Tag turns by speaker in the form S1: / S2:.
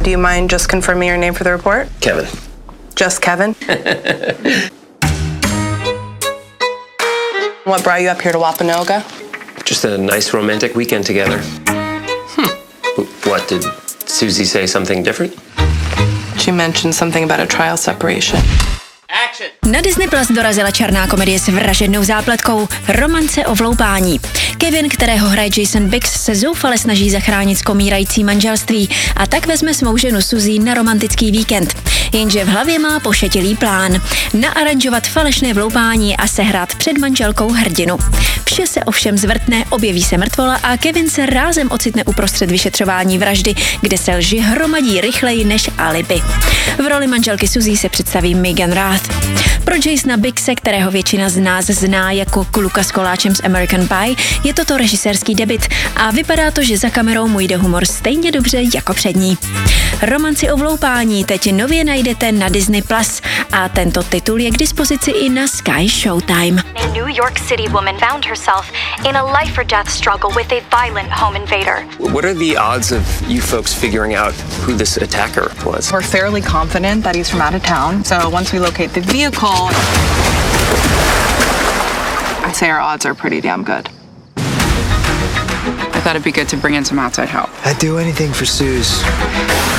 S1: Do you mind just confirming your name for the report?
S2: Kevin.
S1: Just Kevin? What brought you up here to Wampanoag?
S2: Just a nice romantic weekend together. What, did Susie say something different?
S1: She mentioned something about a trial separation.
S3: Na Disney Plus dorazila černá komedie s vražednou zápletkou Romance o vloupání. Kevin, kterého hraje Jason Biggs, se zoufale snaží zachránit skomírající manželství a tak vezme svou ženu Suzy na romantický víkend. Jenže v hlavě má pošetilý plán. Naaranžovat falešné vloupání a sehrát před manželkou hrdinu. Vše se ovšem zvrtne, objeví se mrtvola a Kevin se rázem ocitne uprostřed vyšetřování vraždy, kde se lži hromadí rychleji než alibi. V roli manželky Suzy se představí Megan Rath. Pro Jasona Biggse, kterého většina z nás zná jako kluka s koláčem z American Pie, je toto režisérský debut a vypadá to, že za kamerou mu jde humor stejně dobře jako před ní. Romanci o vloupání teď nově najdete na Disney Plus a tento titul je k dispozici i na Sky Showtime.
S4: A New York City woman found herself in a life or death struggle with a violent home invader.
S2: What are the odds of you folks figuring out who this attacker was?
S5: We're fairly confident that he's from out of town, so once we locate the vehicle, I'd say our odds are pretty damn good. I thought it'd be good to bring in some outside help.
S6: I'd do anything for Suze.